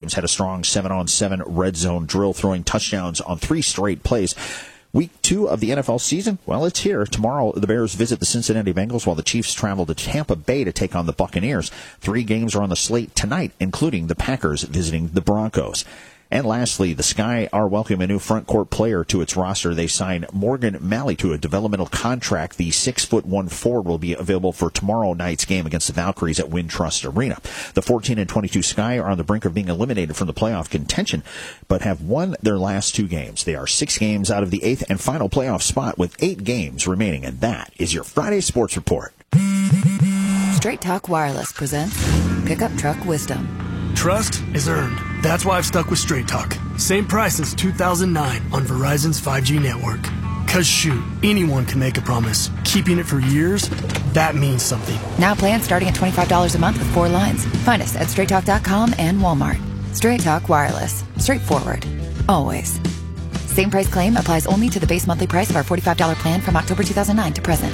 Mahomes had a strong 7-on-7 red zone drill, throwing touchdowns on 3 straight plays. Week 2 of the NFL season, well, it's here. Tomorrow, the Bears visit the Cincinnati Bengals while the Chiefs travel to Tampa Bay to take on the Buccaneers. 3 games are on the slate tonight, including the Packers visiting the Broncos. And lastly, the Sky are welcoming a new front court player to its roster. They signed Morgan Malley to a developmental contract. The 6'1" forward will be available for tomorrow night's game against the Valkyries at Wintrust Arena. The 14-22 Sky are on the brink of being eliminated from the playoff contention, but have won their last 2 games. They are 6 games out of the 8th and final playoff spot with 8 games remaining. And that is your Friday Sports Report. Straight Talk Wireless presents Pickup Truck Wisdom. Trust is earned. That's why I've stuck with Straight Talk. Same price as 2009 on Verizon's 5G network. Cause shoot, anyone can make a promise. Keeping it for years, that means something. Now plans starting at $25 a month with 4 lines. Find us at straighttalk.com and Walmart. Straight Talk Wireless. Straightforward. Always. Same price claim applies only to the base monthly price of our $45 plan from October 2009 to present.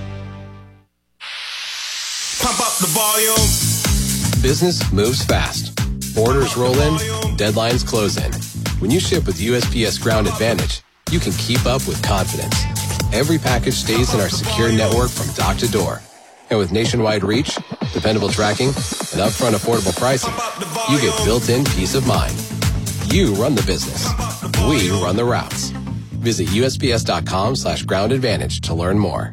Pump up the volume. Business moves fast. Orders roll in, deadlines close in. When you ship with USPS Ground Advantage, you can keep up with confidence. Every package stays in our secure network from dock to door. And with nationwide reach, dependable tracking, and upfront affordable pricing, you get built-in peace of mind. You run the business. We run the routes. Visit USPS.com/Ground Advantage to learn more.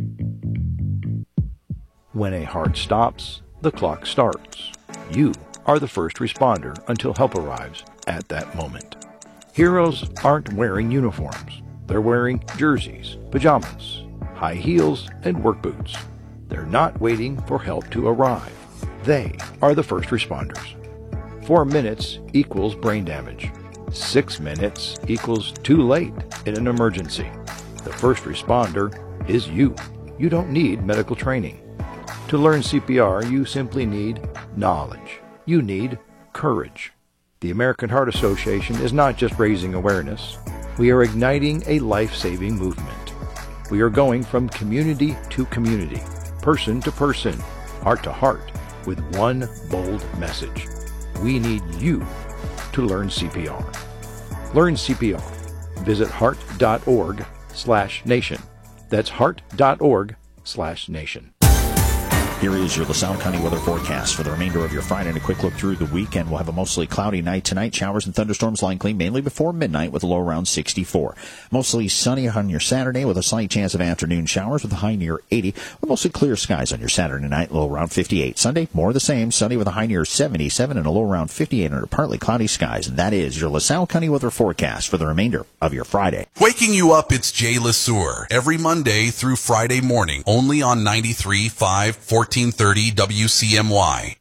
When a heart stops, the clock starts. You are the first responder until help arrives at that moment. Heroes aren't wearing uniforms. They're wearing jerseys, pajamas, high heels, and work boots. They're not waiting for help to arrive. They are the first responders. 4 minutes equals brain damage. 6 minutes equals too late in an emergency. The first responder is you. You don't need medical training. To learn CPR, you simply need knowledge. You need courage. The American Heart Association is not just raising awareness. We are igniting a life-saving movement. We are going from community to community, person to person, heart to heart, with one bold message. We need you to learn CPR. Learn CPR. Visit heart.org/nation. That's heart.org/nation. Here is your LaSalle County weather forecast for the remainder of your Friday. And a quick look through the weekend. We'll have a mostly cloudy night tonight. Showers and thunderstorms likely mainly before midnight with a low around 64. Mostly sunny on your Saturday with a slight chance of afternoon showers with a high near 80. With mostly clear skies on your Saturday night, low around 58. Sunday, more of the same. Sunny with a high near 77 and a low around 58 under partly cloudy skies. And that is your LaSalle County weather forecast for the remainder of your Friday. Waking you up, it's Jay LeSueur. Every Monday through Friday morning, only on 93.5, 1430 WCMY.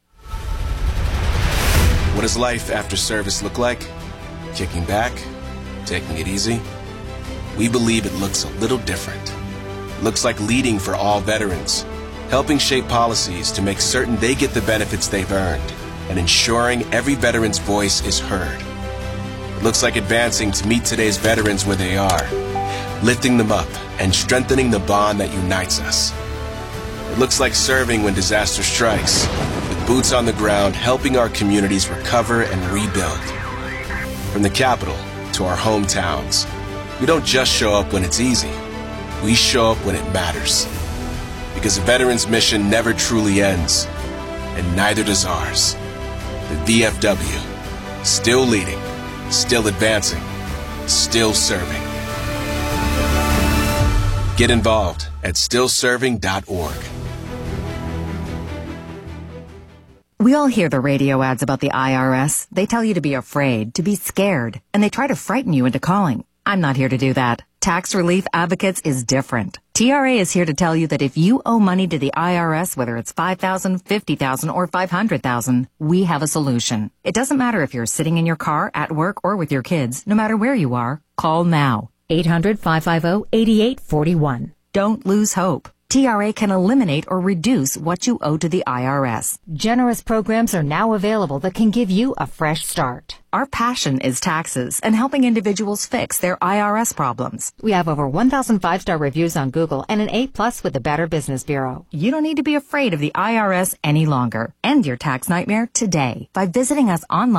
What does life after service look like? Kicking back? Taking it easy? We believe it looks a little different. It looks like leading for all veterans, helping shape policies to make certain they get the benefits they've earned, and ensuring every veteran's voice is heard. It looks like advancing to meet today's veterans where they are, lifting them up and strengthening the bond that unites us. It looks like serving when disaster strikes, with boots on the ground helping our communities recover and rebuild. From the capital to our hometowns, we don't just show up when it's easy. We show up when it matters. Because a veteran's mission never truly ends, and neither does ours. The VFW, still leading, still advancing, still serving. Get involved at stillserving.org. We all hear the radio ads about the IRS. They tell you to be afraid, to be scared, and they try to frighten you into calling. I'm not here to do that. Tax Relief Advocates is different. TRA is here to tell you that if you owe money to the IRS, whether it's $5,000, $50,000, or $500,000, we have a solution. It doesn't matter if you're sitting in your car, at work, or with your kids. No matter where you are, call now. 800-550-8841. Don't lose hope. TRA can eliminate or reduce what you owe to the IRS. Generous programs are now available that can give you a fresh start. Our passion is taxes and helping individuals fix their IRS problems. We have over 1,000 5-star reviews on Google and an A+ with the Better Business Bureau. You don't need to be afraid of the IRS any longer. End your tax nightmare today by visiting us online at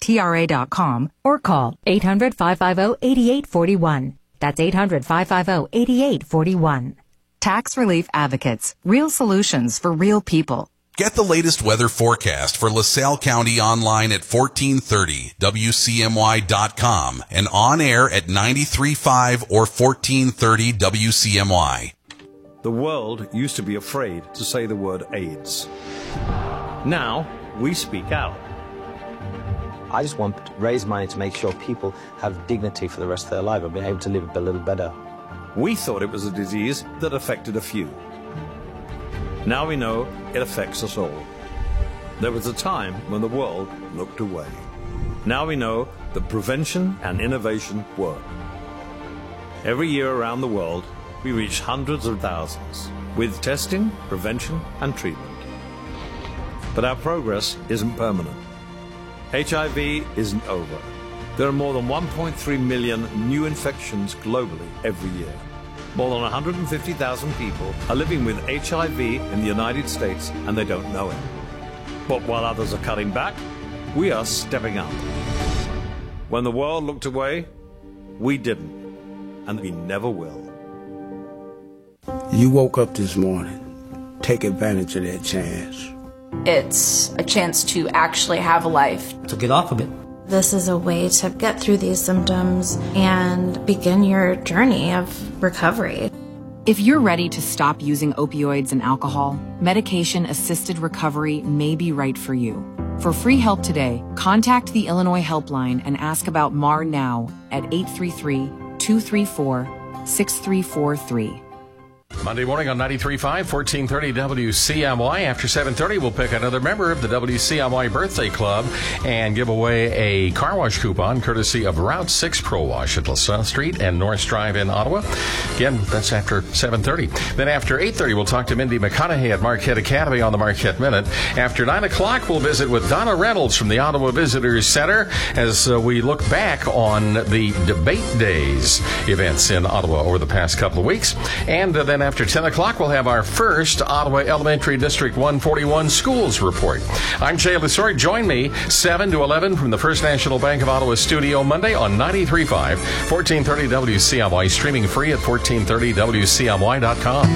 TRA.com, or call 800-550-8841. That's 800-550-8841. Tax Relief Advocates. Real solutions for real people. Get the latest weather forecast for LaSalle County online at 1430 WCMY.com and on air at 93.5 or 1430 WCMY. The world used to be afraid to say the word AIDS. Now, we speak out. I just want to raise money to make sure people have dignity for the rest of their life and be able to live a little better. We thought it was a disease that affected a few. Now we know it affects us all. There was a time when the world looked away. Now we know that prevention and innovation work. Every year around the world, we reach hundreds of thousands with testing, prevention, and treatment. But our progress isn't permanent. HIV isn't over. There are more than 1.3 million new infections globally every year. More than 150,000 people are living with HIV in the United States and they don't know it. But while others are cutting back, we are stepping up. When the world looked away, we didn't, and we never will. You woke up this morning. Take advantage of that chance. It's a chance to actually have a life. To get off of it. This is a way to get through these symptoms and begin your journey of recovery. If you're ready to stop using opioids and alcohol, medication-assisted recovery may be right for you. For free help today, contact the Illinois Helpline and ask about MAR now at 833-234-6343. Monday morning on 93.5, 1430 WCMY. After 7:30, we'll pick another member of the WCMY Birthday Club and give away a car wash coupon courtesy of Route 6 Pro Wash at LaSalle Street and North Drive in Ottawa. Again, that's after 7:30. Then after 8:30, we'll talk to Mindy McConaughey at Marquette Academy on the Marquette Minute. After 9 o'clock, we'll visit with Donna Reynolds from the Ottawa Visitors Center as we look back on the Debate Days events in Ottawa over the past couple of weeks. And then after 10 o'clock, we'll have our first Ottawa Elementary District 141 Schools Report. I'm Jay Lesor. Join me 7 to 11 from the First National Bank of Ottawa studio Monday on 93.5, 1430 WCMY, streaming free at 1430WCMY.com.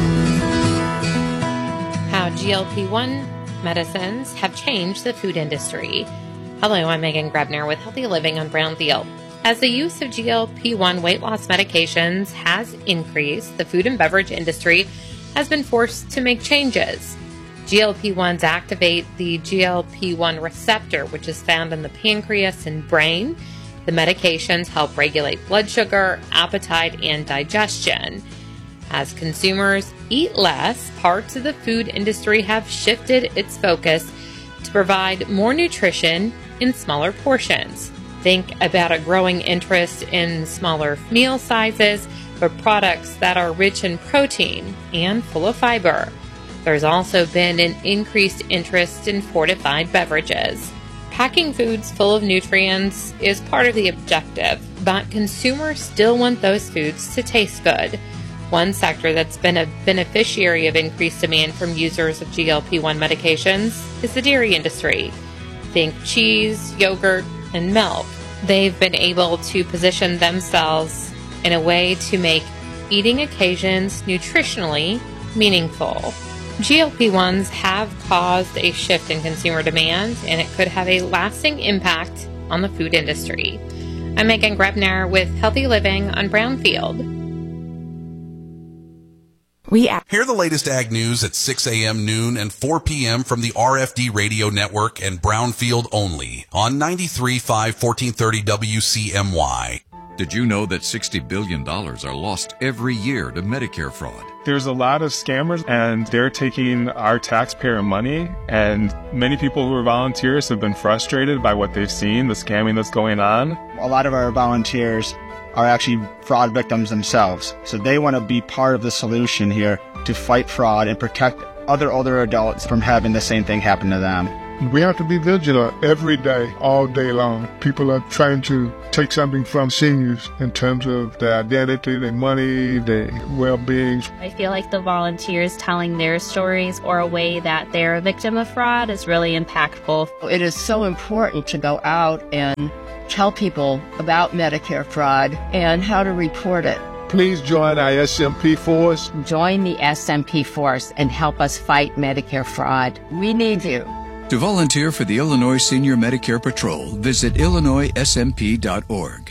How GLP-1 medicines have changed the food industry. Hello, I'm Megan Grebner with Healthy Living on Brownfield. As the use of GLP-1 weight loss medications has increased, the food and beverage industry has been forced to make changes. GLP-1s activate the GLP-1 receptor, which is found in the pancreas and brain. The medications help regulate blood sugar, appetite, and digestion. As consumers eat less, parts of the food industry have shifted its focus to provide more nutrition in smaller portions. Think about a growing interest in smaller meal sizes, but products that are rich in protein and full of fiber. There's also been an increased interest in fortified beverages. Packing foods full of nutrients is part of the objective, but consumers still want those foods to taste good. One sector that's been a beneficiary of increased demand from users of GLP-1 medications is the dairy industry. Think cheese, yogurt, and milk. They've been able to position themselves in a way to make eating occasions nutritionally meaningful. GLP-1s have caused a shift in consumer demand, and it could have a lasting impact on the food industry. I'm Megan Grebner with Healthy Living on Brownfield. Hear the latest ag news at 6 a.m., noon, and 4 p.m. from the RFD Radio Network and Brownfield only on 93.5 1430 WCMY. Did you know that $60 billion are lost every year to Medicare fraud? There's a lot of scammers, and they're taking our taxpayer money, and many people who are volunteers have been frustrated by what they've seen, the scamming that's going on. A lot of our volunteers are actually fraud victims themselves, so they want to be part of the solution here to fight fraud and protect other older adults from having the same thing happen to them. We have to be vigilant every day, all day long. People are trying to take something from seniors in terms of their identity, their money, their well-being. I feel like the volunteers telling their stories or a way that they're a victim of fraud is really impactful. It is so important to go out and tell people about Medicare fraud and how to report it. Please join our SMP force. Join the SMP force and help us fight Medicare fraud. We need you. To volunteer for the Illinois Senior Medicare Patrol, visit illinoissmp.org.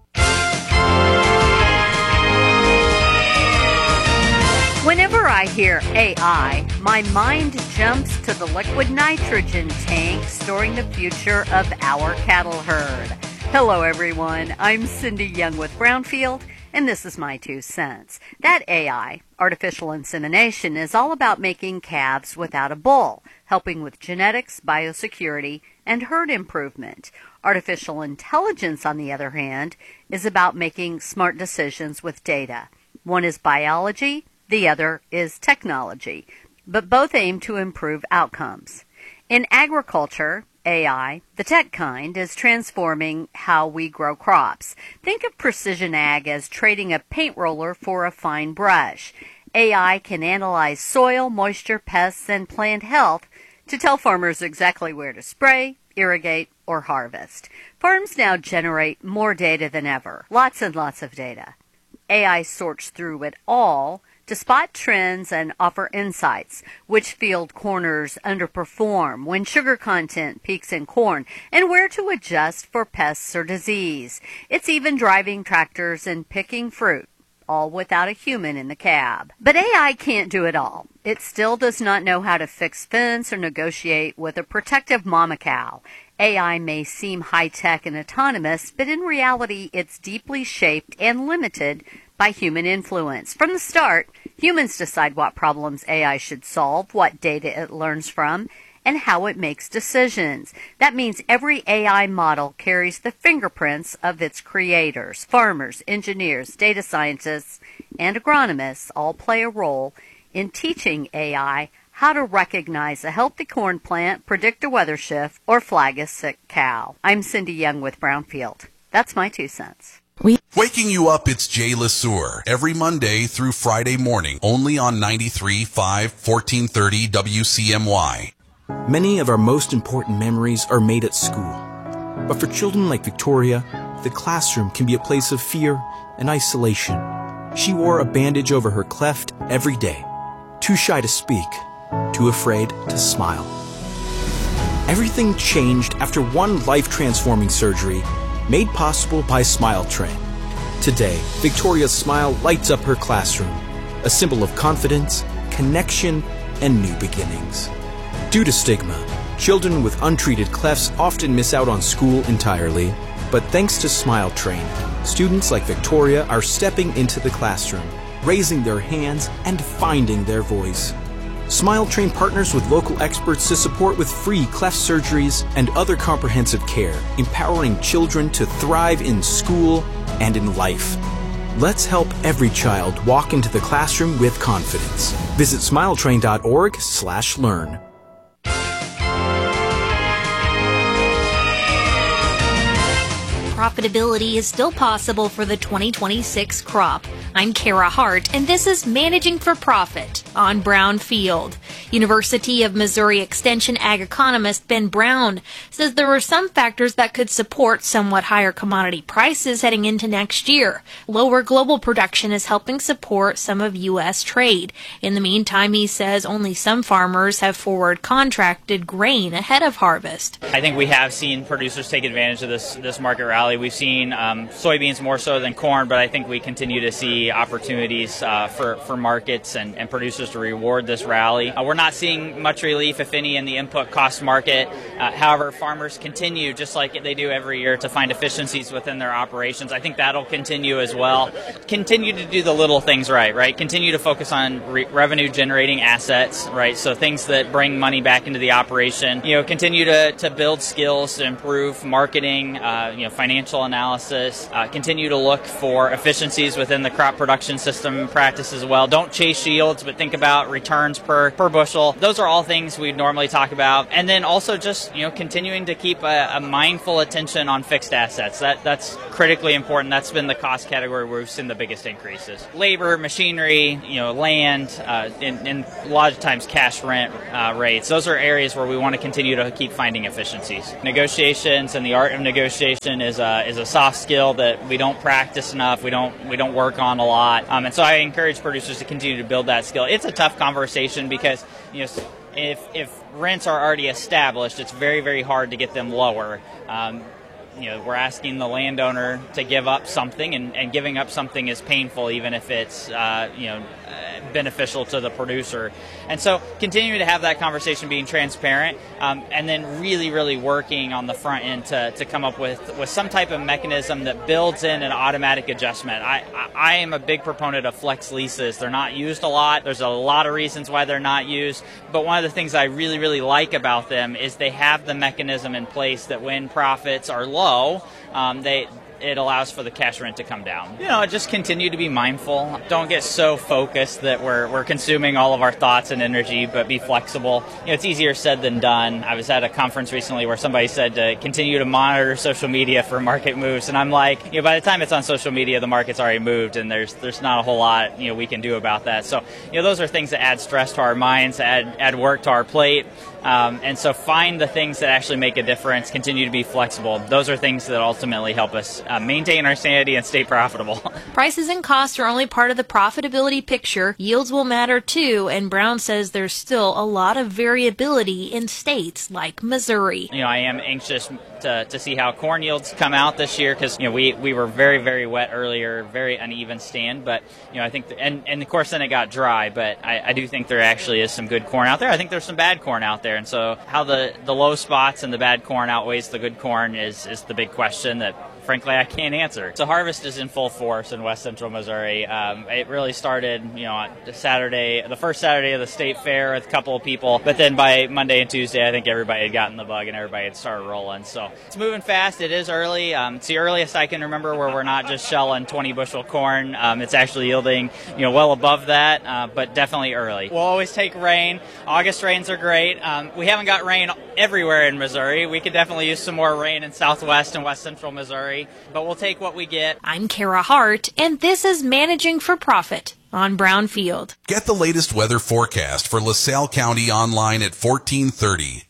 Whenever I hear AI, my mind jumps to the liquid nitrogen tank storing the future of our cattle herd. Hello, everyone. I'm Cindy Young with Brownfield, and this is my 2 cents. That AI, artificial insemination, is all about making calves without a bull, helping with genetics, biosecurity, and herd improvement. Artificial intelligence, on the other hand, is about making smart decisions with data. One is biology, the other is technology, but both aim to improve outcomes. In agriculture, AI, the tech kind, is transforming how we grow crops. Think of precision ag as trading a paint roller for a fine brush. AI can analyze soil, moisture, pests, and plant health to tell farmers exactly where to spray, irrigate, or harvest. Farms now generate more data than ever, lots and lots of data. AI sorts through it all to spot trends and offer insights, which field corners underperform, when sugar content peaks in corn, and where to adjust for pests or disease. It's even driving tractors and picking fruit, all without a human in the cab. But AI can't do it all. It still does not know how to fix fence or negotiate with a protective mama cow. AI may seem high-tech and autonomous, but in reality it's deeply shaped and limited by human influence. From the start, humans decide what problems AI should solve, what data it learns from, and how it makes decisions. That means every AI model carries the fingerprints of its creators. Farmers, engineers, data scientists, and agronomists all play a role in teaching AI how to recognize a healthy corn plant, predict a weather shift, or flag a sick cow. I'm Cindy Young with Brownfield. That's my 2 cents. Waking you up, it's Jay LeSueur. Every Monday through Friday morning, only on 93.5, 1430 WCMY. Many of our most important memories are made at school. But for children like Victoria, the classroom can be a place of fear and isolation. She wore a bandage over her cleft every day. Too shy to speak, too afraid to smile. Everything changed after one life-transforming surgery made possible by Smile Train. Today, Victoria's smile lights up her classroom, a symbol of confidence, connection, and new beginnings. Due to stigma, children with untreated clefts often miss out on school entirely, but thanks to Smile Train, students like Victoria are stepping into the classroom, raising their hands, and finding their voice. Smile Train partners with local experts to support with free cleft surgeries and other comprehensive care, empowering children to thrive in school and in life. Let's help every child walk into the classroom with confidence. Visit smiletrain.org/learn. Profitability is still possible for the 2026 crop. I'm Kara Hart, and this is Managing for Profit on Brownfield. University of Missouri Extension ag economist Ben Brown says there are some factors that could support somewhat higher commodity prices heading into next year. Lower global production is helping support some of U.S. trade. In the meantime, he says only some farmers have forward contracted grain ahead of harvest. I think we have seen producers take advantage of this market rally. We've seen soybeans more so than corn, but I think we continue to see opportunities for markets and producers to reward this rally. We're not seeing much relief, if any, in the input cost market. However, farmers continue, just like they do every year, to find efficiencies within their operations. I think that'll continue as well. Continue to do the little things right? Continue to focus on revenue-generating assets, right? So things that bring money back into the operation. Continue to build skills to improve marketing, financial financial analysis, continue to look for efficiencies within the crop production system practice as well. Don't chase yields, but think about returns per bushel. Those are all things we'd normally talk about. And then also just, continuing to keep a mindful attention on fixed assets. That's critically important. That's been the cost category where we've seen the biggest increases. Labor, machinery, land, and a lot of times cash rent rates. Those are areas where we want to continue to keep finding efficiencies. Negotiations and the art of negotiation is a soft skill that we don't practice enough. We don't work on a lot. And so I encourage producers to continue to build that skill. It's a tough conversation because if rents are already established, it's very, very hard to get them lower. We're asking the landowner to give up something, and giving up something is painful, even if it's beneficial to the producer. And so continuing to have that conversation, being transparent, and then really, really working on the front end to come up with some type of mechanism that builds in an automatic adjustment. I am a big proponent of flex leases. They're not used a lot. There's a lot of reasons why they're not used, but one of the things I really, really like about them is they have the mechanism in place that when profits are low, it allows for the cash rent to come down. Just continue to be mindful. Don't get so focused that we're consuming all of our thoughts and energy, but be flexible. It's easier said than done. I was at a conference recently where somebody said to continue to monitor social media for market moves, and I'm like, by the time it's on social media, the market's already moved, and there's not a whole lot we can do about that. So those are things that add stress to our minds, add work to our plate. And so find the things that actually make a difference, continue to be flexible. Those are things that ultimately help us maintain our sanity and stay profitable. Prices and costs are only part of the profitability picture. Yields will matter too, and Brown says there's still a lot of variability in states like Missouri. I am anxious to see how corn yields come out this year because we were very, very wet earlier, very uneven stand, but I think and of course then it got dry, but I do think there actually is some good corn out there. I think there's some bad corn out there, and so how the low spots and the bad corn outweighs the good corn is the big question that frankly I can't answer. So harvest is in full force in west central Missouri. It really started on the first Saturday of the state fair with a couple of people, but then by Monday and Tuesday I think everybody had gotten the bug and everybody had started rolling. So it's moving fast. It is early. It's the earliest I can remember where we're not just shelling 20 bushel corn. It's actually yielding well above that, but definitely early. We'll always take rain. August rains are great. We haven't got rain everywhere in Missouri. We could definitely use some more rain in southwest and west central Missouri, but we'll take what we get. I'm Kara Hart, and this is Managing for Profit on Brownfield. Get the latest weather forecast for LaSalle County online at 1430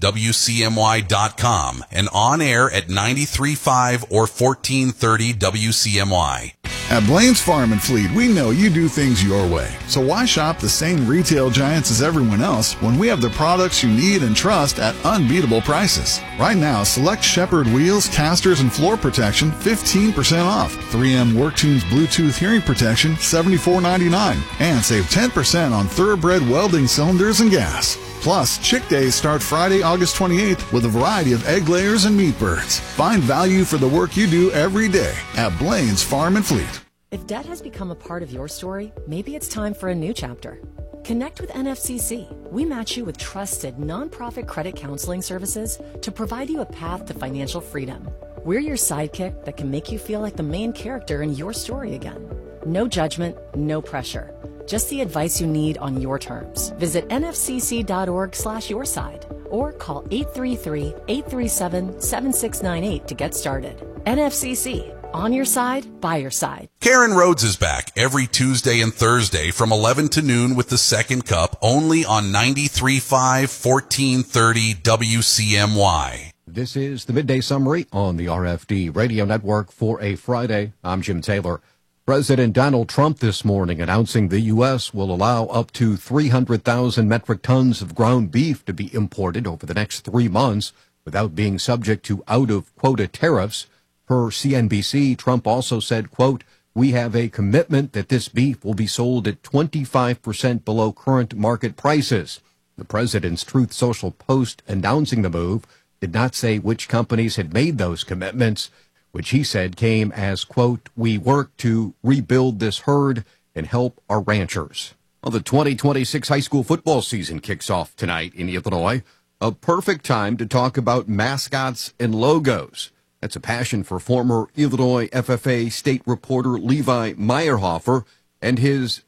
WCMY.com and on air at 93.5 or 1430 WCMY. At Blaine's Farm and Fleet, we know you do things your way. So why shop the same retail giants as everyone else when we have the products you need and trust at unbeatable prices? Right now, select Shepherd wheels, casters, and floor protection 15% off. 3M WorkTunes Bluetooth hearing protection $74.99. And save 10% on Thoroughbred welding cylinders and gas. Plus, Chick Days start Friday, August 28th with a variety of egg layers and meat birds. Find value for the work you do every day at Blaine's Farm and Fleet. If debt has become a part of your story, maybe it's time for a new chapter. Connect with NFCC. We match you with trusted nonprofit credit counseling services to provide you a path to financial freedom. We're your sidekick that can make you feel like the main character in your story again. No judgment, no pressure. Just the advice you need on your terms. Visit nfcc.org/yourside or call 833-837-7698 to get started. NFCC, on your side, by your side. Karen Rhodes is back every Tuesday and Thursday from 11 to noon with the second cup only on 93.5 1430 WCMY. This is the Midday Summary on the RFD Radio Network for a Friday. I'm Jim Taylor. President Donald Trump this morning announcing the U.S. will allow up to 300,000 metric tons of ground beef to be imported over the next 3 months without being subject to out-of-quota tariffs. Per CNBC, Trump also said, quote, "We have a commitment that this beef will be sold at 25% below current market prices." The president's Truth Social post announcing the move did not say which companies had made those commitments, which he said came as, quote, "We work to rebuild this herd and help our ranchers." Well, the 2026 high school football season kicks off tonight in Illinois. A perfect time to talk about mascots and logos. That's a passion for former Illinois FFA state reporter Levi Meyerhofer and his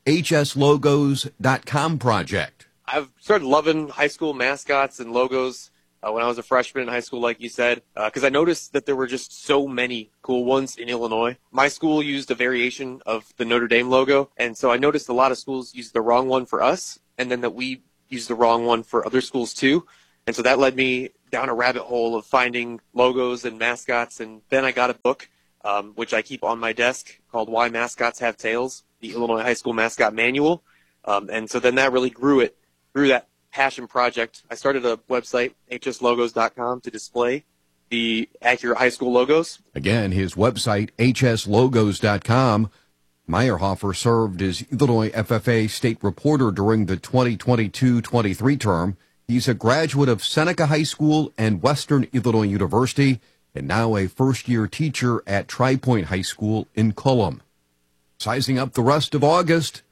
HSLogos.com project. I've started loving high school mascots and logos when I was a freshman in high school, like you said, because I noticed that there were just so many cool ones in Illinois. My school used a variation of the Notre Dame logo, and so I noticed a lot of schools used the wrong one for us, and then that we used the wrong one for other schools too. And so that led me down a rabbit hole of finding logos and mascots, and then I got a book, which I keep on my desk, called Why Mascots Have Tails, the Illinois High School Mascot Manual. And so then that really grew that passion project. I started a website, hslogos.com, to display the accurate high school logos. Again, his website, hslogos.com. Meyerhofer served as Illinois FFA state reporter during the 2022-23 term. He's a graduate of Seneca High School and Western Illinois University, and now a first-year teacher at Tri-Point High School in Cullum. Sizing up the rest of August,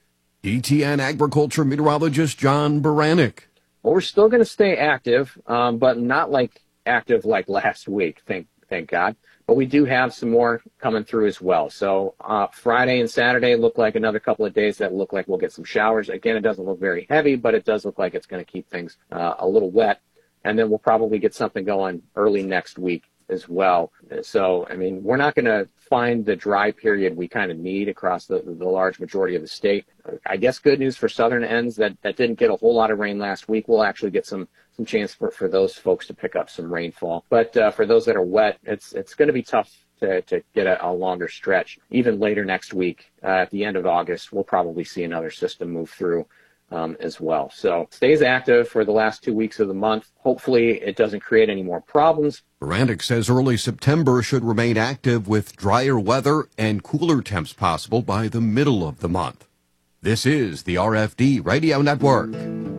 ETN agriculture meteorologist John Baranek. Well, we're still going to stay active, but not active like last week, thank God. But we do have some more coming through as well. So Friday and Saturday look like another couple of days that look like we'll get some showers. Again, it doesn't look very heavy, but it does look like it's going to keep things a little wet. And then we'll probably get something going early next week as well. So, I mean, we're not going to find the dry period we kind of need across the large majority of the state. I guess good news for southern ends that didn't get a whole lot of rain last week. We'll actually get some chance for those folks to pick up some rainfall. But for those that are wet, it's going to be tough to get a longer stretch. Even later next week, at the end of August, we'll probably see another system move through as well. So stays active for the last 2 weeks of the month. Hopefully it doesn't create any more problems. Baranek says early September should remain active with drier weather and cooler temps possible by the middle of the month. This is the RFD Radio Network.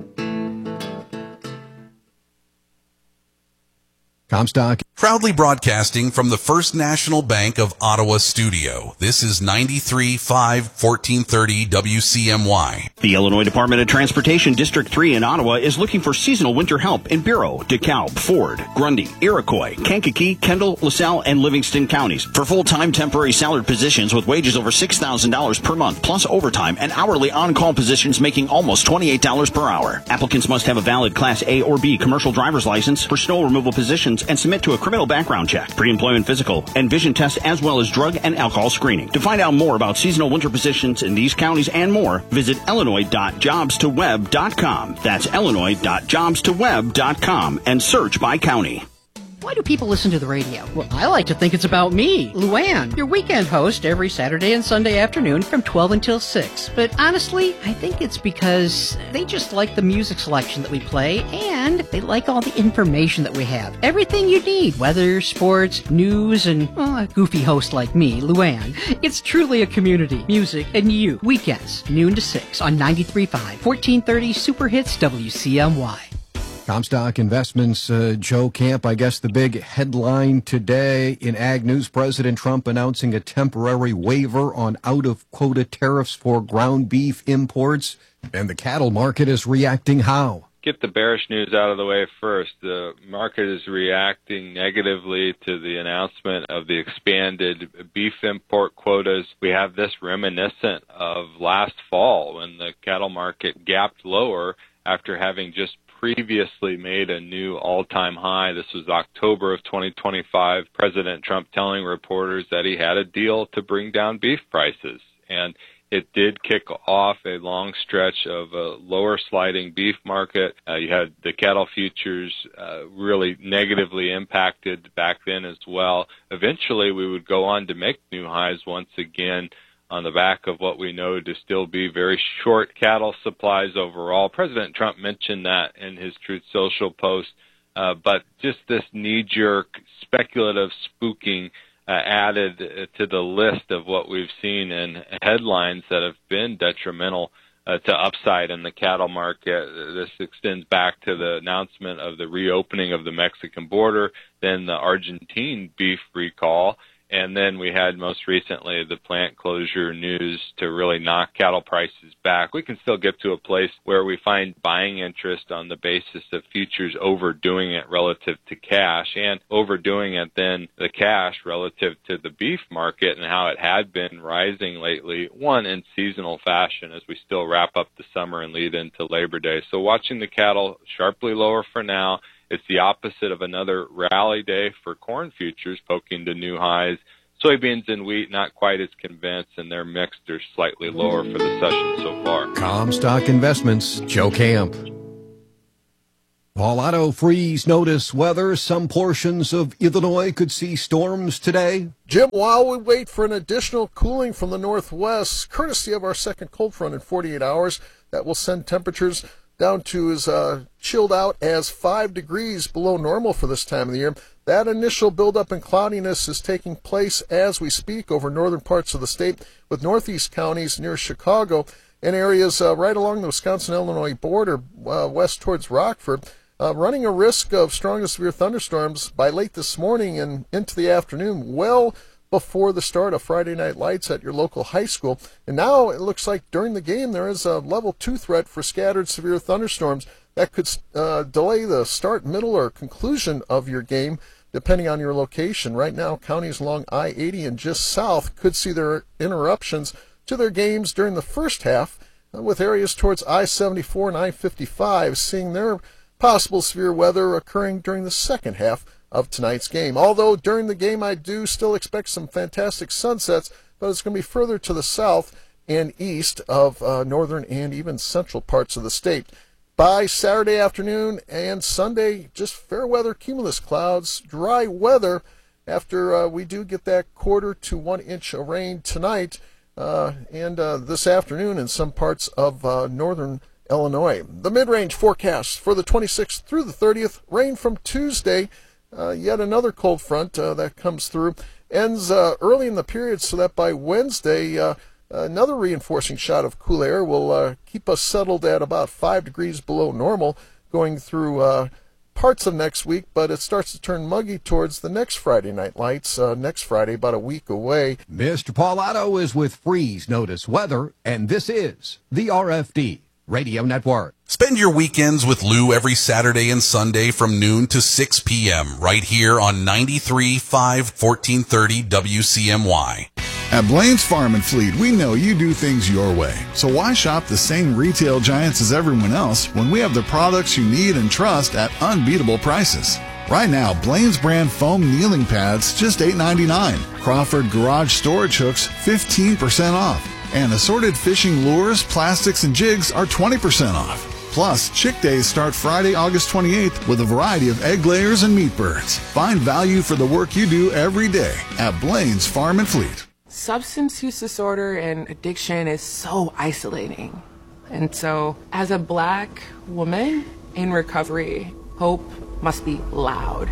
Comstock. Proudly broadcasting from the First National Bank of Ottawa studio. This is 93.5 1430 WCMY. The Illinois Department of Transportation District 3 in Ottawa is looking for seasonal winter help in Bureau, DeKalb, Ford, Grundy, Iroquois, Kankakee, Kendall, LaSalle, and Livingston counties. For full-time temporary salaried positions with wages over $6,000 per month, plus overtime and hourly on-call positions making almost $28 per hour. Applicants must have a valid Class A or B commercial driver's license for snow removal positions and submit to a criminal background check, pre-employment physical, and vision test, as well as drug and alcohol screening. To find out more about seasonal winter positions in these counties and more, visit illinois.jobstoweb.com. That's illinois.jobstoweb.com and search by county. Why do people listen to the radio? Well, I like to think it's about me, Luann, your weekend host every Saturday and Sunday afternoon from 12 until 6. But honestly, I think it's because they just like the music selection that we play, and they like all the information that we have. Everything you need, weather, sports, news, and a goofy host like me, Luann. It's truly a community. Music and you. Weekends, noon to 6 on 93.5, 1430 Super Hits WCMY. Comstock Investments, Joe Camp, I guess the big headline today in Ag News, President Trump announcing a temporary waiver on out-of-quota tariffs for ground beef imports, and the cattle market is reacting how? Get the bearish news out of the way first. The market is reacting negatively to the announcement of the expanded beef import quotas. We have this reminiscent of last fall when the cattle market gapped lower after having just previously made a new all-time high. This was October of 2025. President Trump telling reporters that he had a deal to bring down beef prices. And it did kick off a long stretch of a lower sliding beef market. You had the cattle futures really negatively impacted back then as well. Eventually, we would go on to make new highs once again on the back of what we know to still be very short cattle supplies overall. President Trump mentioned that in his Truth Social post, but just this knee-jerk speculative spooking added to the list of what we've seen in headlines that have been detrimental to upside in the cattle market. This extends back to the announcement of the reopening of the Mexican border, then the Argentine beef recall, And then we had most recently the plant closure news to really knock cattle prices back. We can still get to a place where we find buying interest on the basis of futures overdoing it relative to cash, and overdoing it then the cash relative to the beef market and how it had been rising lately, one in seasonal fashion as we still wrap up the summer and lead into Labor Day. So watching the cattle sharply lower for now. It's the opposite of another rally day for corn futures, poking to new highs. Soybeans and wheat not quite as convinced, and they're mixed or slightly lower for the session so far. Comstock Investments, Joe Camp. Paulato freeze notice weather. Some portions of Illinois could see storms today. Jim, while we wait for an additional cooling from the northwest, courtesy of our second cold front in 48 hours, that will send temperatures down to as chilled out as 5 degrees below normal for this time of the year. That initial buildup in cloudiness is taking place as we speak over northern parts of the state, with northeast counties near Chicago and areas right along the Wisconsin-Illinois border west towards Rockford, running a risk of strong to severe thunderstorms by late this morning and into the afternoon, well before the start of Friday Night Lights at your local high school. And now it looks like during the game there is a level 2 threat for scattered severe thunderstorms that could delay the start, middle, or conclusion of your game, depending on your location. Right now, counties along I-80 and just south could see their interruptions to their games during the first half, with areas towards I-74 and I-55 seeing their possible severe weather occurring during the second half of tonight's game. Although during the game I do still expect some fantastic sunsets, but it's going to be further to the south and east of northern and even central parts of the state. By Saturday afternoon and Sunday, just fair weather cumulus clouds, dry weather after we do get that 1/4 to 1 inch of rain tonight and this afternoon in some parts of northern Illinois. The mid-range forecast for the 26th through the 30th, rain from Tuesday. Yet another cold front that comes through ends early in the period, so that by Wednesday another reinforcing shot of cool air will keep us settled at about 5 degrees below normal going through parts of next week, but it starts to turn muggy towards the next Friday Night Lights, next Friday, about a week away. Mr. Paulato is with freeze notice weather, and this is the RFD Radio Network. Spend your weekends with Lou every Saturday and Sunday from noon to 6 p.m. right here on 93.5 1430 WCMY. At Blaine's Farm and Fleet, we know you do things your way. So why shop the same retail giants as everyone else when we have the products you need and trust at unbeatable prices? Right now, Blaine's brand foam kneeling pads, just $8.99. Crawford garage storage hooks, 15% off. And assorted fishing lures, plastics, and jigs are 20% off. Plus, Chick Days start Friday, August 28th with a variety of egg layers and meat birds. Find value for the work you do every day at Blaine's Farm and Fleet. Substance use disorder and addiction is so isolating. And so, as a Black woman in recovery, hope must be loud.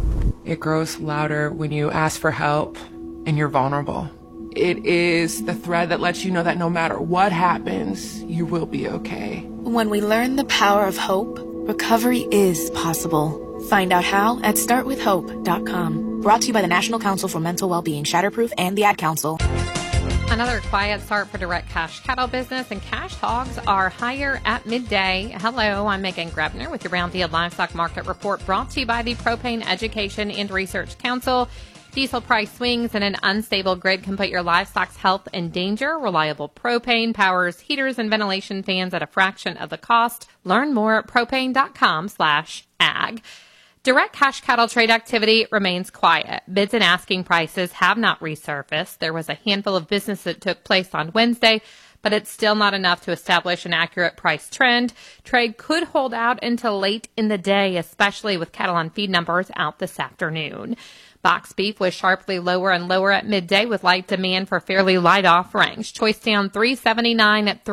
It grows louder when you ask for help and you're vulnerable. It is the thread that lets you know that no matter what happens, you will be okay. When we learn the power of hope, recovery is possible. Find out how at startwithhope.com. Brought to you by the National Council for Mental Wellbeing, Shatterproof, and the Ad Council. Another quiet start for direct cash cattle business, and cash hogs are higher at midday. Hello, I'm Megan Grebner with your Brownfield Livestock Market Report, brought to you by the Propane Education and Research Council. Diesel price swings and an unstable grid can put your livestock's health in danger. Reliable propane powers heaters and ventilation fans at a fraction of the cost. Learn more at propane.com/ag. Direct cash cattle trade activity remains quiet. Bids and asking prices have not resurfaced. There was a handful of business that took place on Wednesday, but it's still not enough to establish an accurate price trend. Trade could hold out until late in the day, especially with cattle on feed numbers out this afternoon. Box beef was sharply lower and lower at midday with light demand for fairly light offerings. Choice down $3.79 at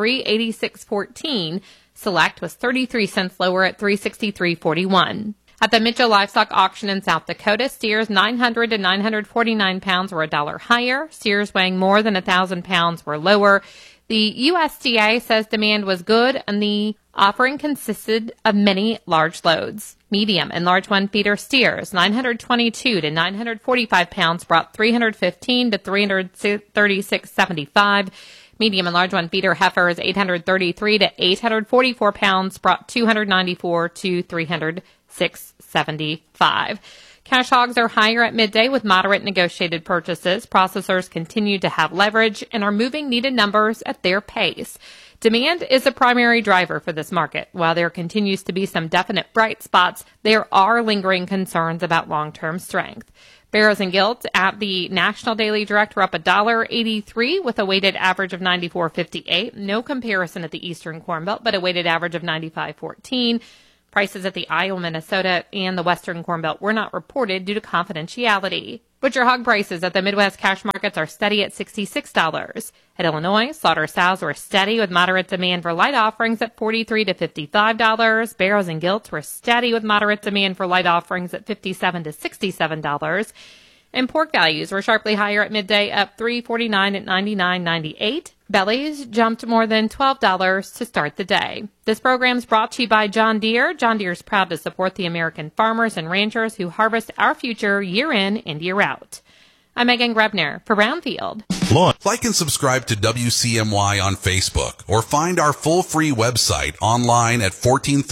$3.86.14. Select was 33 cents lower at $3.63.41. At the Mitchell Livestock Auction in South Dakota, steers 900 to 949 pounds were $1 higher. Steers weighing more than 1,000 pounds were lower. The USDA says demand was good and the Offering consisted of many large loads. Medium and large one feeder steers, 922 to 945 pounds, brought 315 to 336.75. Medium and large one feeder heifers, 833 to 844 pounds, brought 294 to 306.75. Cash hogs are higher at midday with moderate negotiated purchases. Processors continue to have leverage and are moving needed numbers at their pace. Demand is a primary driver for this market. While there continues to be some definite bright spots, there are lingering concerns about long-term strength. Barrows and Gilt at the National Daily Direct were up $1.83 with a weighted average of 94.58. No comparison at the Eastern Corn Belt, but a weighted average of 95.14. Prices at the Iowa, Minnesota, and the Western Corn Belt were not reported due to confidentiality. Butcher hog prices at the Midwest cash markets are steady at $66. At Illinois, slaughter sows were steady with moderate demand for light offerings at $43 to $55. Barrows and Gilts were steady with moderate demand for light offerings at $57 to $67. And pork values were sharply higher at midday, up $3.49 at $99.98. Bellies jumped more than $12 to start the day. This program is brought to you by John Deere. John Deere is proud to support the American farmers and ranchers who harvest our future year in and year out. I'm Megan Grebner for Brownfield. Like and subscribe to WCMY on Facebook or find our full free website online at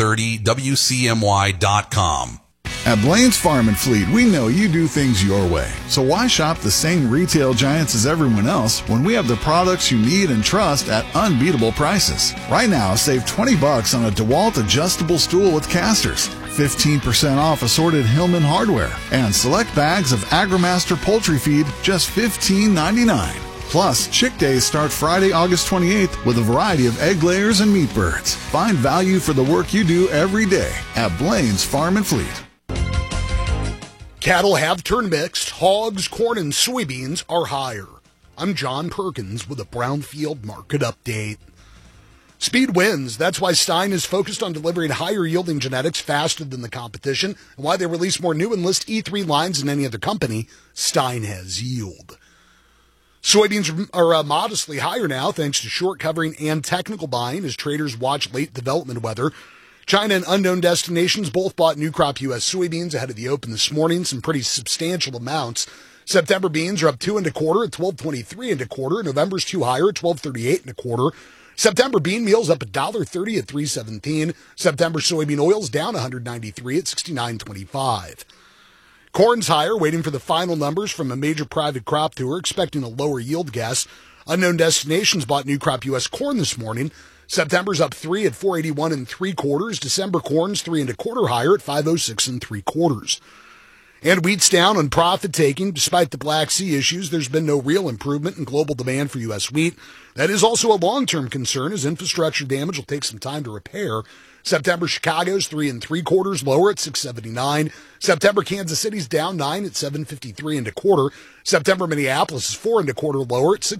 1430WCMY.com. At Blaine's Farm and Fleet, we know you do things your way. So why shop the same retail giants as everyone else when we have the products you need and trust at unbeatable prices? Right now, save $20 on a DeWalt adjustable stool with casters, 15% off assorted Hillman hardware, and select bags of AgriMaster poultry feed, just $15.99. Plus, Chick Days start Friday, August 28th with a variety of egg layers and meat birds. Find value for the work you do every day at Blaine's Farm and Fleet. Cattle have turned mixed. Hogs, corn, and soybeans are higher. I'm John Perkins with a Brownfield Market Update. Speed wins. That's why Stein is focused on delivering higher-yielding genetics faster than the competition, and why they release more new Enlist E3 lines than any other company. Stein has yield. Soybeans are modestly higher now thanks to short covering and technical buying as traders watch late development weather. China and unknown destinations both bought new crop U.S. soybeans ahead of the open this morning, some pretty substantial amounts. September beans are up 2 1/4 at 12.23 1/4. November's 2 higher at 12.38 1/4. September bean meal's up $1.30 at 3.17. September soybean oil's down 193 at 69.25. Corn's higher, waiting for the final numbers from a major private crop tour, expecting a lower yield guess. Unknown destinations bought new crop U.S. corn this morning. September's up 3 at 4.81 3/4. December corn's 3 1/4 higher at 5.06 3/4. And wheat's down on profit taking. Despite the Black Sea issues, there's been no real improvement in global demand for U.S. wheat. That is also a long-term concern as infrastructure damage will take some time to repair. September Chicago's 3 3/4 lower at 6.79. September Kansas City's down 9 at 7.53 1/4. September Minneapolis is 4 1/4 lower at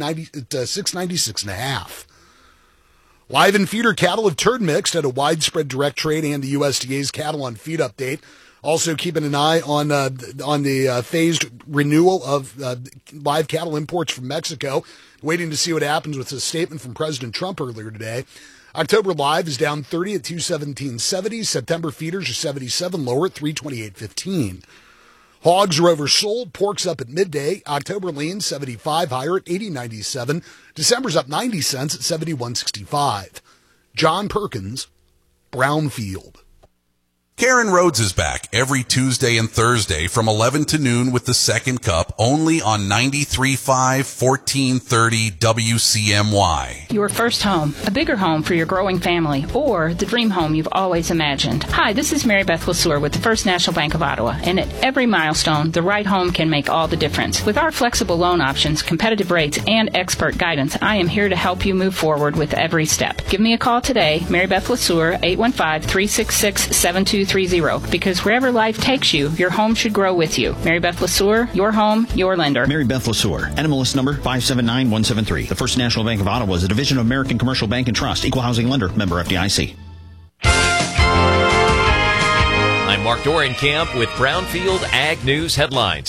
6.96 1/2. Live and feeder cattle have turned mixed at a widespread direct trade and the USDA's cattle on feed update. Also keeping an eye on the phased renewal of live cattle imports from Mexico. Waiting to see what happens with a statement from President Trump earlier today. October live is down 30 at 217.70. September feeders are 77 lower at 328.15. Hogs are oversold. Pork's up at midday. October lean 75 higher at 80.97. December's up 90 cents at 71.65. John Perkins, Brownfield. Karen Rhodes is back every Tuesday and Thursday from 11 to noon with the second cup only on 93.5 1430 WCMY. Your first home, a bigger home for your growing family, or the dream home you've always imagined. Hi, this is Mary Beth LeSueur with the First National Bank of Ottawa, and at every milestone, the right home can make all the difference. With our flexible loan options, competitive rates, and expert guidance, I am here to help you move forward with every step. Give me a call today, Mary Beth LeSueur, 815-366-7230, because wherever life takes you, your home should grow with you. Mary Beth LeSueur, your home, your lender. Mary Beth LeSueur, NMLS number 579173. The First National Bank of Ottawa is a division of American Commercial Bank and Trust, equal housing lender, member FDIC. I'm Mark Dorenkamp with Brownfield Ag News headlines.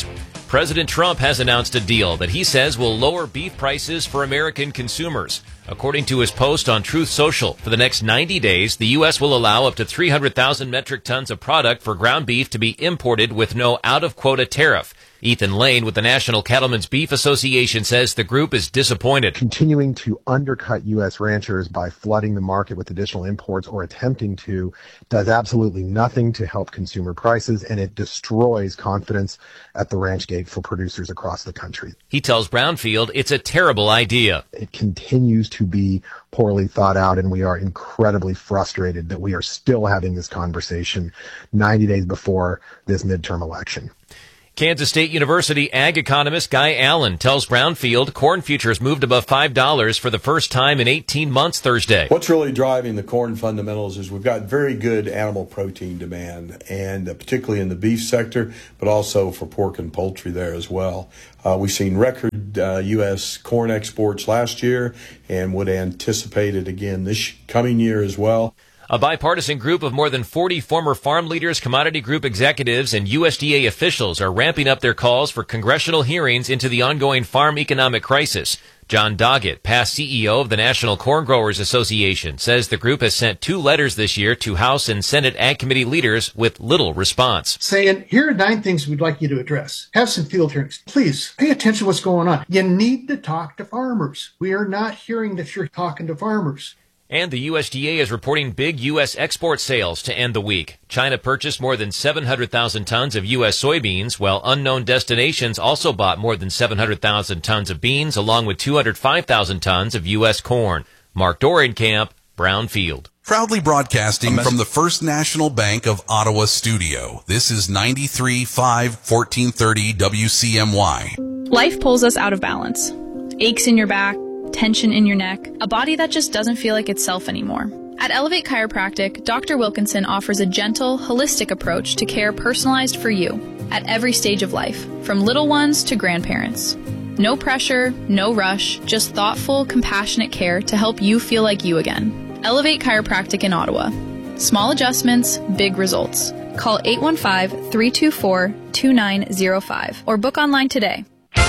President Trump has announced a deal that he says will lower beef prices for American consumers. According to his post on Truth Social, for the next 90 days, the U.S. will allow up to 300,000 metric tons of product for ground beef to be imported with no out-of-quota tariff. Ethan Lane with the National Cattlemen's Beef Association says the group is disappointed. Continuing to undercut U.S. ranchers by flooding the market with additional imports or attempting to does absolutely nothing to help consumer prices, and it destroys confidence at the ranch gate for producers across the country. He tells Brownfield it's a terrible idea. It continues to be poorly thought out, and we are incredibly frustrated that we are still having this conversation 90 days before this midterm election. Kansas State University ag economist Guy Allen tells Brownfield corn futures moved above $5 for the first time in 18 months Thursday. What's really driving the corn fundamentals is we've got very good animal protein demand, and particularly in the beef sector, but also for pork and poultry there as well. We've seen record U.S. corn exports last year and would anticipate it again this coming year as well. A bipartisan group of more than 40 former farm leaders, commodity group executives, and USDA officials are ramping up their calls for congressional hearings into the ongoing farm economic crisis. John Doggett, past CEO of the National Corn Growers Association, says the group has sent 2 letters this year to House and Senate Ag Committee leaders with little response. Saying, here are 9 things we'd like you to address. Have some field hearings. Please pay attention to what's going on. You need to talk to farmers. We are not hearing that you're talking to farmers. And the USDA is reporting big U.S. export sales to end the week. China purchased more than 700,000 tons of U.S. soybeans, while unknown destinations also bought more than 700,000 tons of beans, along with 205,000 tons of U.S. corn. Mark Dorenkamp, Brownfield. Proudly broadcasting from the First National Bank of Ottawa studio. This is 93.5 1430 WCMY. Life pulls us out of balance. Aches in your back, tension in your neck, a body that just doesn't feel like itself anymore. At Elevate Chiropractic, Dr. Wilkinson offers a gentle, holistic approach to care personalized for you at every stage of life, from little ones to grandparents. No pressure, no rush, just thoughtful, compassionate care to help you feel like you again. Elevate Chiropractic in Ottawa. Small adjustments, big results. Call 815-324-2905 or book online today.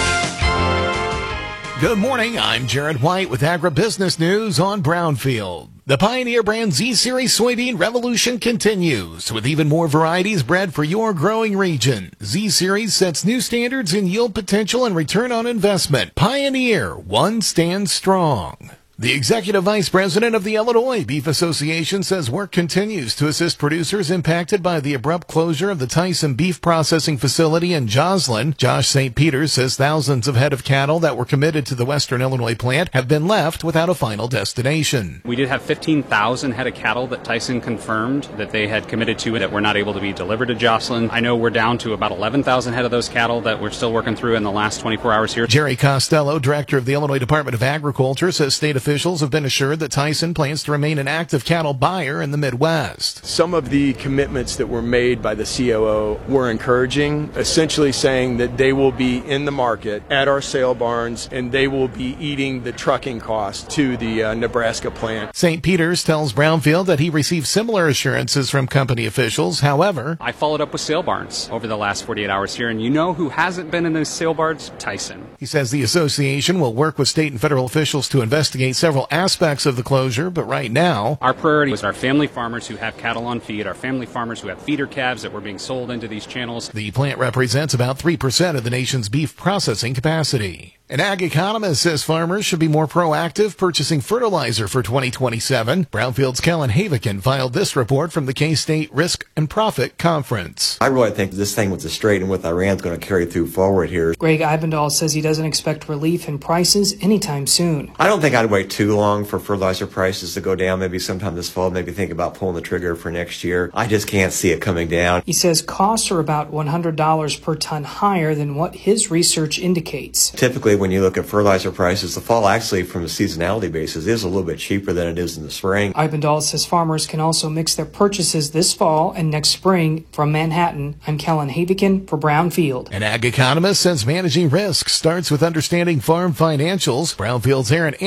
Good morning, I'm Jared White with Agribusiness News on Brownfield. The Pioneer brand Z-Series soybean revolution continues, with even more varieties bred for your growing region. Z-Series sets new standards in yield potential and return on investment. Pioneer, one stands strong. The Executive Vice President of the Illinois Beef Association says work continues to assist producers impacted by the abrupt closure of the Tyson Beef Processing Facility in Joslyn. Josh St. Peters says thousands of head of cattle that were committed to the Western Illinois plant have been left without a final destination. We did have 15,000 head of cattle that Tyson confirmed that they had committed to that were not able to be delivered to Joslyn. I know we're down to about 11,000 head of those cattle that we're still working through in the last 24 hours here. Jerry Costello, director of the Illinois Department of Agriculture, says state officials have been assured that Tyson plans to remain an active cattle buyer in the Midwest. Some of the commitments that were made by the COO were encouraging, essentially saying that they will be in the market at our sale barns and they will be eating the trucking cost to the Nebraska plant. St. Peters tells Brownfield that he received similar assurances from company officials. However, I followed up with sale barns over the last 48 hours here, and you know who hasn't been in those sale barns? Tyson. He says the association will work with state and federal officials to investigate several aspects of the closure, but right now, our priority was our family farmers who have cattle on feed, our family farmers who have feeder calves that were being sold into these channels. The plant represents about 3% of the nation's beef processing capacity. An ag economist says farmers should be more proactive purchasing fertilizer for 2027. Brownfield's Kellen Havikin filed this report from the K-State Risk and Profit Conference. I really think this thing with the strait and with Iran is going to carry through forward here. Greg Eibendahl says he doesn't expect relief in prices anytime soon. I don't think I'd wait too long for fertilizer prices to go down. Maybe sometime this fall, maybe think about pulling the trigger for next year. I just can't see it coming down. He says costs are about $100 per ton higher than what his research indicates. Typically, when you look at fertilizer prices, the fall actually from a seasonality basis is a little bit cheaper than it is in the spring. Eibendahl says farmers can also mix their purchases this fall and next spring. From Manhattan, I'm Kellen Havikin for Brownfield. An ag economist says managing risk starts with understanding farm financials. Brownfield's Aaron Anderson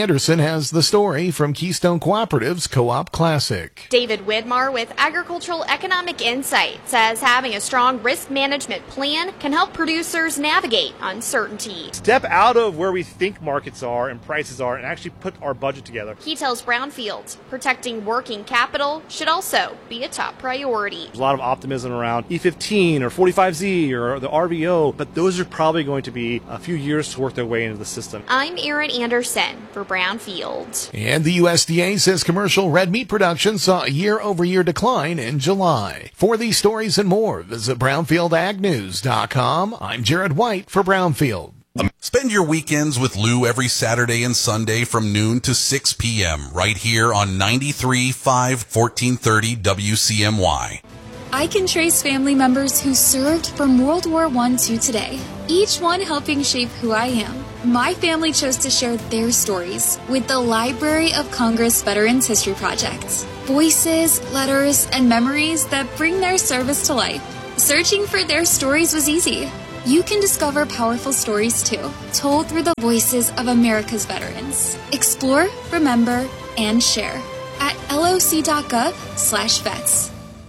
has the story from Keystone Cooperative's Co-op Classic. David Widmar with Agricultural Economic Insight says having a strong risk management plan can help producers navigate uncertainty. Step out of where we think markets are and prices are and actually put our budget together. He tells Brownfield protecting working capital should also be a top priority. There's a lot of optimism around E15 or 45Z or the RVO, but those are probably going to be a few years to work their way into the system. I'm Erin Anderson for Brownfield. And the USDA says commercial red meat production saw a year-over-year decline in July. For these stories and more, visit BrownfieldAgNews.com. I'm Jared White for Brownfield. Spend your weekends with Lou every Saturday and Sunday from noon to 6 p.m. right here on 93.5 1430 WCMY. I can trace family members who served from World War I to today, each one helping shape who I am. My family chose to share their stories with the Library of Congress Veterans History Project. Voices, letters, and memories that bring their service to life. Searching for their stories was easy. You can discover powerful stories too, told through the voices of America's veterans. Explore, remember, and share at loc.gov/vets.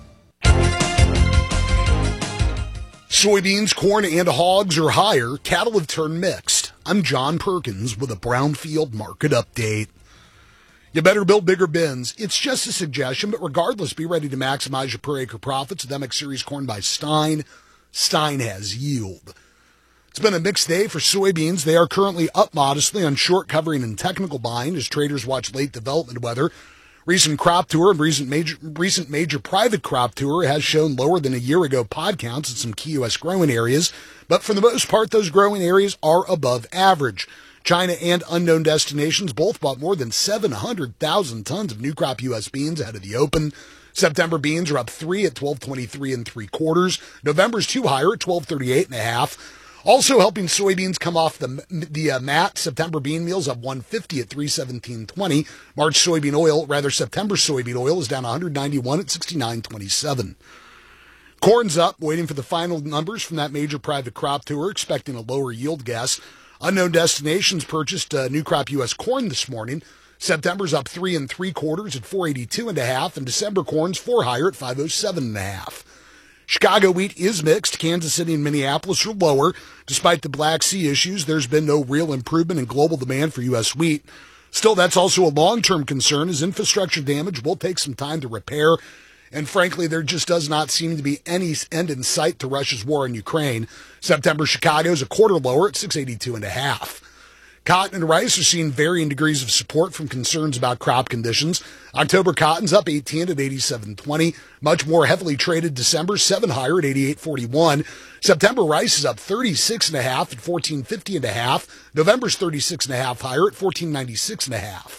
Soybeans, corn, and hogs are higher. Cattle have turned mixed. I'm John Perkins with a Brownfield market update. You better build bigger bins. It's just a suggestion, but regardless, be ready to maximize your per acre profits with MX Series corn by Stein. Stein has yield. It's been a mixed day for soybeans. They are currently up modestly on short covering and technical buying as traders watch late development weather. Recent crop tour and recent major private crop tour has shown lower than a year ago pod counts in some key U.S. growing areas, but for the most part, those growing areas are above average. China and unknown destinations both bought more than 700,000 tons of new crop U.S. beans ahead of the open. September beans are up 3 at 12.23 3/4. November's 2 higher at 12.38 1/2. Also helping soybeans come off the mat, September bean meal's up 150 at 317.20. September soybean oil is down 191 at 69.27. Corn's up, waiting for the final numbers from that major private crop tour, expecting a lower yield guess. Unknown destinations purchased new crop U.S. corn this morning. September's up 3 3/4 at 482 1/2, and December corn's 4 higher at 507 1/2. Chicago wheat is mixed. Kansas City and Minneapolis are lower. Despite the Black Sea issues, there's been no real improvement in global demand for U.S. wheat. Still, that's also a long-term concern as infrastructure damage will take some time to repair. And frankly, there just does not seem to be any end in sight to Russia's war in Ukraine. September Chicago's a quarter lower at 682 1/2. Cotton and rice are seeing varying degrees of support from concerns about crop conditions. October cotton's up 18 at 87.20. Much more heavily traded December, 7 higher at 88.41. September rice is up 36 1/2 at 14.50 1/2. November's 36 1/2 higher at 14.96 1/2.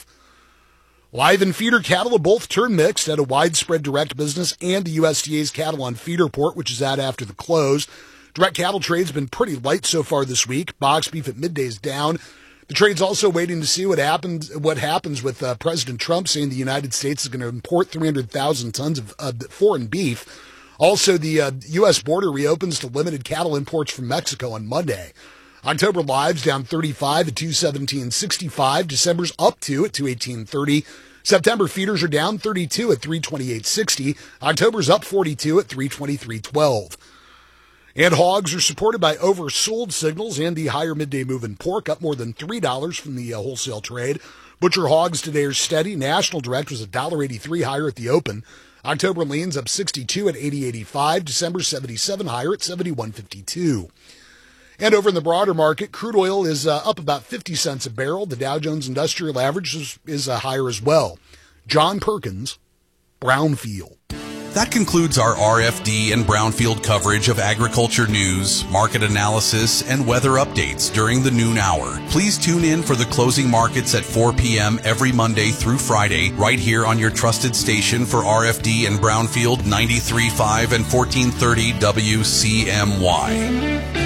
Live and feeder cattle have both turned mixed at a widespread direct business and the USDA's cattle on feed report, which is out after the close. Direct cattle trade's been pretty light so far this week. Box beef at midday is down. The trade's also waiting to see what happens with President Trump saying the United States is going to import 300,000 tons of foreign beef. Also, the U.S. border reopens to limited cattle imports from Mexico on Monday. October live's down 35 at 217.65. December's up 2 at 218.30. September feeders are down 32 at 328.60. October's up 42 at 323.12. And hogs are supported by oversold signals and the higher midday move in pork, up more than $3 from the wholesale trade. Butcher hogs today are steady. National Direct was $1.83 higher at the open. October lean's up 62 at 80.85. December 77 higher at 71.52. And over in the broader market, crude oil is up about 50 cents a barrel. The Dow Jones Industrial Average is higher as well. John Perkins, Brownfield. That concludes our RFD and Brownfield coverage of agriculture news, market analysis, and weather updates during the noon hour. Please tune in for the closing markets at 4 p.m. every Monday through Friday, right here on your trusted station for RFD and Brownfield 93.5 and 1430 WCMY.